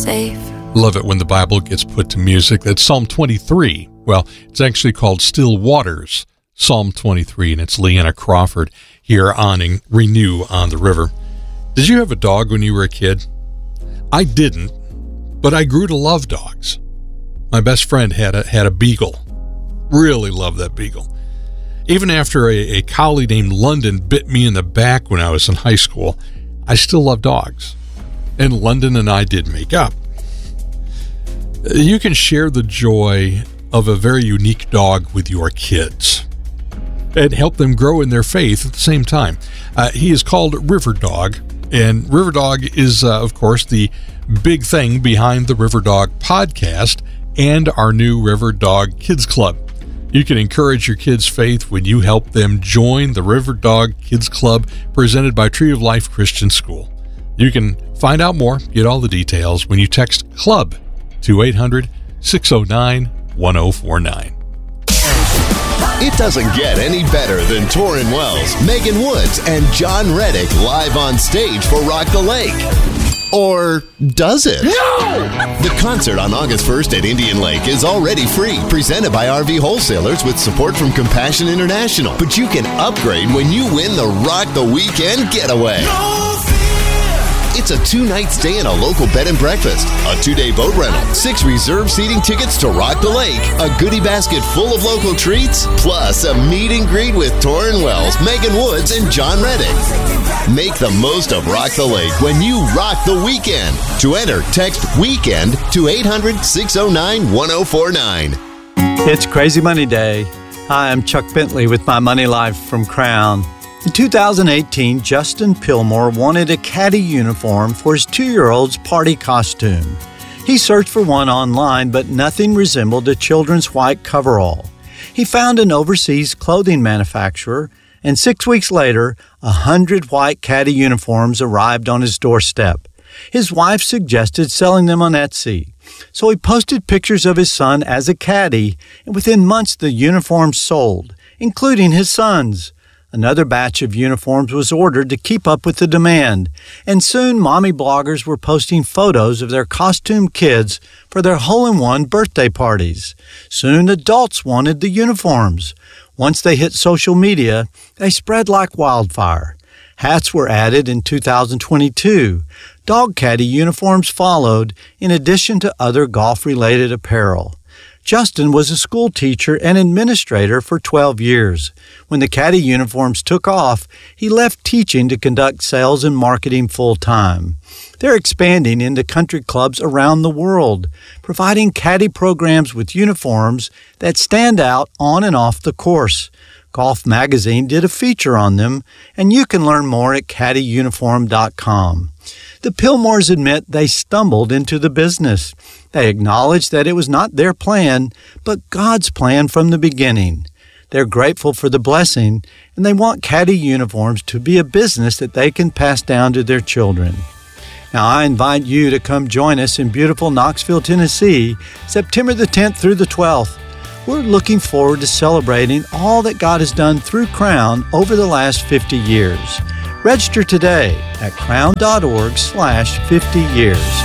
safe. Love it when the Bible gets put to music. That's Psalm 23. Well, it's actually called Still Waters, Psalm 23, and it's Leanna Crawford here on Renew on the River. Did you have a dog when you were a kid? I didn't, but I grew to love dogs. My best friend had a beagle. Really loved that beagle. Even after a collie named London bit me in the back when I was in high school, I still love dogs. And London and I did make up. You can share the joy of a very unique dog with your kids and help them grow in their faith at the same time. He is called River Dog, and River Dog is, of course, the big thing behind the River Dog podcast and our new River Dog Kids Club. You can encourage your kids' faith when you help them join the River Dog Kids Club presented by Tree of Life Christian School. You can find out more, get all the details when you text CLUB to 800-609-1049. It doesn't get any better than Torrin Wells, Megan Woods, and John Reddick live on stage for Rock the Lake. Or does it? No! The concert on August 1st at Indian Lake is already free, presented by RV Wholesalers with support from Compassion International. But you can upgrade when you win the Rock the Weekend Getaway. No fear! It's a 2-night stay in a local bed and breakfast, a 2-day boat rental, 6 reserved seating tickets to Rock the Lake, a goodie basket full of local treats, plus a meet and greet with Torrin Wells, Megan Woods, and John Reddick. Make the most of Rock the Lake when you rock the weekend. To enter, text WEEKEND to 800-609-1049. It's Crazy Money Day. Hi, I'm Chuck Bentley with My Money Life from Crown. In 2018, Justin Pillmore wanted a caddy uniform for his 2-year-old's party costume. He searched for one online, but nothing resembled a children's white coverall. He found an overseas clothing manufacturer, and 6 weeks later, 100 white caddy uniforms arrived on his doorstep. His wife suggested selling them on Etsy, so he posted pictures of his son as a caddy, and within months the uniforms sold, including his son's. Another batch of uniforms was ordered to keep up with the demand, and soon mommy bloggers were posting photos of their costumed kids for their hole-in-one birthday parties. Soon adults wanted the uniforms. Once they hit social media, they spread like wildfire. Hats were added in 2022. Dog caddy uniforms followed, in addition to other golf-related apparel. Justin was a school teacher and administrator for 12 years. When the caddy uniforms took off, he left teaching to conduct sales and marketing full-time. They're expanding into country clubs around the world, providing caddy programs with uniforms that stand out on and off the course. Golf Magazine did a feature on them, and you can learn more at caddyuniform.com. The Pillmores admit they stumbled into the business. They acknowledge that it was not their plan, but God's plan from the beginning. They're grateful for the blessing, and they want caddy uniforms to be a business that they can pass down to their children. Now, I invite you to come join us in beautiful Knoxville, Tennessee, September the 10th through the 12th. We're looking forward to celebrating all that God has done through Crown over the last 50 years. Register today at crown.org/50years.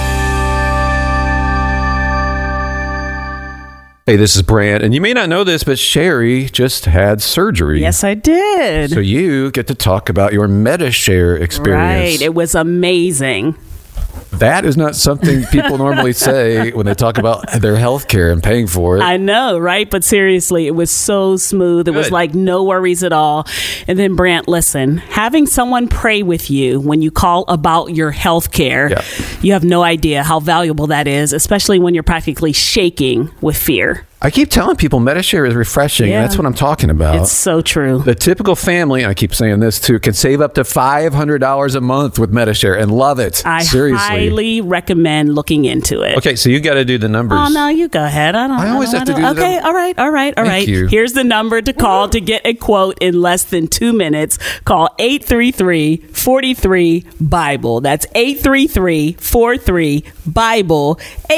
Hey, this is Brant, and you may not know this, but Sherry just had surgery. Yes, I did. So you get to talk about your MediShare experience. Right. It was amazing. That is not something people normally say when they talk about their health care and paying for it. I know, right? But seriously, it was so smooth. It was like no worries at all. And then, Brant, listen, having someone pray with you when you call about your health care, you have no idea how valuable that is, especially when you're practically shaking with fear. I keep telling people MediShare is refreshing, and that's what I'm talking about. It's so true. The typical family, and I keep saying this too, can save up to $500 a month with MediShare and love it. Seriously. I highly recommend looking into it. Okay, so you got to do the numbers. Oh, no, you go ahead. I always have to do the numbers. Okay, all right. Thank you. Here's the number to call to get a quote in less than 2 minutes. Call 833-43-BIBLE. That's 833-43-BIBLE.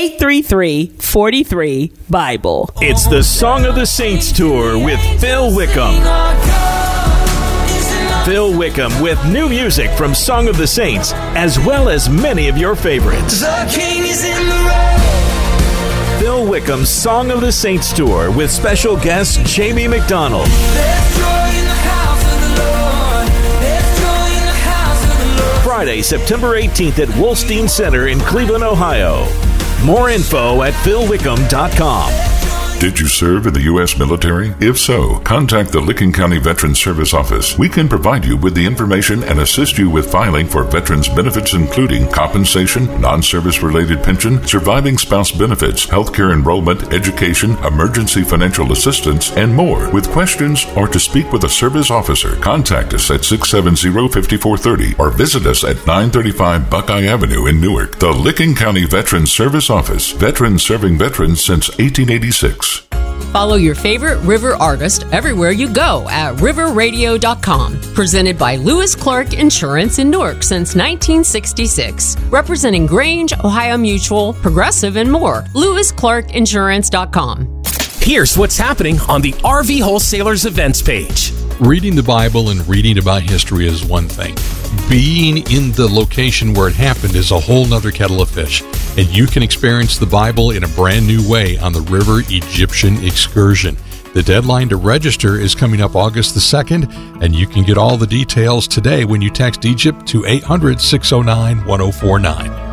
833-43-BIBLE. It's the Song of the Saints Tour with Phil Wickham. Phil Wickham with new music from Song of the Saints, as well as many of your favorites. The King is in the road. Phil Wickham's Song of the Saints Tour with special guest Jamie McDonald. There's joy in the house of the Lord. There's joy in the house of the Lord. Friday, September 18th at Wolstein Center in Cleveland, Ohio. More info at philwickham.com. Did you serve in the U.S. military? If so, contact the Licking County Veterans Service Office. We can provide you with the information and assist you with filing for veterans benefits, including compensation, non-service related pension, surviving spouse benefits, healthcare enrollment, education, emergency financial assistance, and more. With questions or to speak with a service officer, contact us at 670-5430 or visit us at 935 Buckeye Avenue in Newark. The Licking County Veterans Service Office. Veterans serving veterans since 1886. Follow your favorite River artist everywhere you go at riverradio.com. Presented by Lewis Clark Insurance in Newark since 1966. Representing Grange, Ohio Mutual, Progressive, and more. LewisClarkInsurance.com. Here's what's happening on the RV Wholesalers events page. Reading the Bible and reading about history is one thing. Being in the location where it happened is a whole nother kettle of fish. And you can experience the Bible in a brand new way on the River Egyptian Excursion. The deadline to register is coming up August the 2nd, and you can get all the details today when you text Egypt to 800-609-1049.